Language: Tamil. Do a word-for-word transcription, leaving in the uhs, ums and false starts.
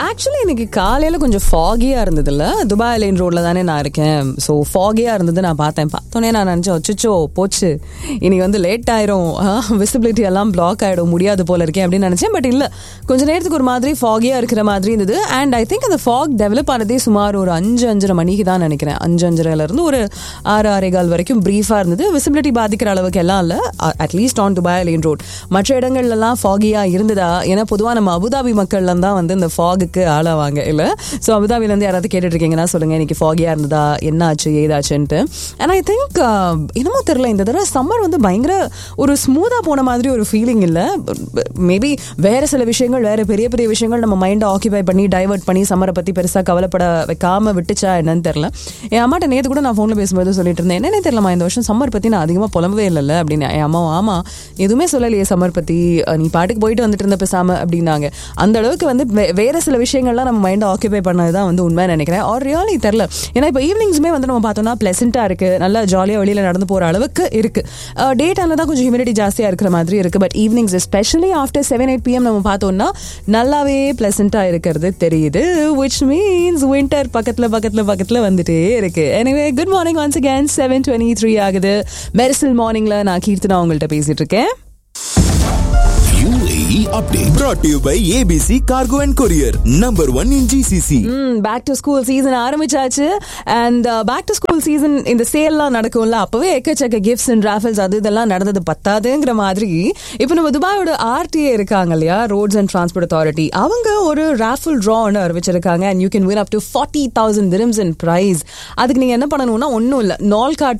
ஆக்சுவலி இன்னைக்கு காலையில கொஞ்சம் ஃபாகியா இருந்தது இல்ல, துபாய் லைன் ரோட்ல தானே நான் இருக்கேன். ஸோ ஃபாகியா இருந்தது. நான் பார்த்தேன், பார்த்தோன்னே நான் நினைச்சேன் அச்சோ போச்சு இன்னைக்கு வந்து லேட் ஆயிரும், விசிபிலிட்டி எல்லாம் பிளாக் ஆயிடும், முடியாது போல இருக்கேன் அப்படின்னு நினைச்சேன். பட் இல்ல, கொஞ்ச நேரத்துக்கு ஒரு மாதிரி ஃபாகியா இருக்கிற மாதிரி இருந்தது. அண்ட் ஐ திங்க் அந்த ஃபாக் டெவலப் ஆனதே சுமார் ஒரு அஞ்சு அஞ்சரை மணிக்கு தான் நினைக்கிறேன். அஞ்சு அஞ்சரைல இருந்து ஒரு ஆறு ஆறே கால் வரைக்கும் பிரீஃபா இருந்தது. விசிபிலிட்டி பாதிக்கிற அளவுக்கு எல்லாம் இல்ல, at least on Dubai line road. மற்ற இடங்கள்ல எல்லாம் ஃபாகியா இருந்ததா? ஏன்னா பொதுவா நம்ம அபுதாபி மக்கள் தான் வந்து இந்த ஃபாகுக்கு ஆளாவாங்க இல்ல. ஸோ அபுதாபில இருந்து யாராவது கேட்டுட்டு இருக்கீங்கன்னா சொல்லுங்க, இன்னைக்கு ஃபாகியா இருந்ததா, என்ன ஆச்சு ஏதாச்சுன்ட்டு. அண்ட் ஐ திங்க் என்னமோ தெரியல, இந்த தடவை சம்மர் வந்து பயங்கர ஒரு ஸ்மூதா போன மாதிரி ஒரு ஃபீலிங் இல்ல. மேபி வேற சில விஷயங்கள், வேற பெரிய பெரிய விஷயங்கள் நம்ம மைண்டை ஆக்கிபை பண்ணி டைவர்ட் பண்ணி சம்மரை பத்தி பெருசா கவலைப்பட வைக்காம விட்டுச்சா என்னன்னு தெரியல. என் அம்மாட்ட நேற்று கூட நான் ஃபோன்ல பேசும்போது சொல்லிட்டு இருந்தேன், என்னன்னே தெரியலமா இந்த வருஷம் சம்மர் பத்தி நான் அதிகமா புலம்பவே இல்லைல்ல அப்படின்னு. என் அம்மா ஆமா எதுவுமே சொல்லலையே சம்மர் பத்தி, நீ பாட்டுக்கு போயிட்டு வந்துட்டு இருந்த பேசாம அப்படின்னாங்க. அந்த அளவுக்கு வந்து வேற சில விஷயங்கள்லாம் நம்ம மைண்டை ஆக்கிபை பண்ணதுதான் வந்து உண்மை நினைக்கிறேன். ஆர் ரியலி தெரியல. ஏன்னா இப்போ ஈவினிங்ஸுமே வந்து நம்ம பார்த்தோம்னா பிளசண்டா இருக்கு, நல்லா ஜாலியா வெளியில நடந்து போற அளவுக்கு இருக்கு. டே டைம்ல தான் கொஞ்சம் ஹியூமிடிட்டி ஜாஸ்தியா இருக்கிற மாதிரி இருக்கு. But evenings especially after seven eight PM நம்ம பார்த்தோம்னா நல்லாவே பிளசண்டா இருக்கிறது தெரியுது. விச் மீன்ஸ் வின்டர் பக்கத்துல பக்கத்துல பக்கத்துல வந்துட்டே இருக்கு. Anyway good morning once again. Seven twenty three ஆகுது. மெரிசல் மார்னிங்ல நான் கீர்த்தனா உங்கள்கிட்ட பேசிட்டு இருக்கேன். U A E update brought to you by A B C Cargo and Courier, number one in G C C. Back to school season ஆரம்பிச்சாச்சு. And back to school season இந்த சேல்லாம் நடக்கும்ல, அப்பவே எக்கச்சக்க கிஃப்ட்ஸ் அண்ட் ராஃபல்ஸ் அது இதெல்லாம் நடந்தது பத்தாதுங்கிற மாதிரி இப்போ நம்ம துபாயோட ஆர்டிஏ இருக்காங்க இல்லையா, ரோட்ஸ் அண்ட் டிரான்ஸ்போர்ட் அத்தாரிட்டி, அவங்க ஒரு ராஃபல் ட்ரா ஒன்று அறிவிச்சிருக்காங்க. And you can win up to forty thousand dirhams in prize. அதுக்கு நீங்க என்ன பண்ணணும்னா ஒன்றும் இல்லை, நால் கார்ட்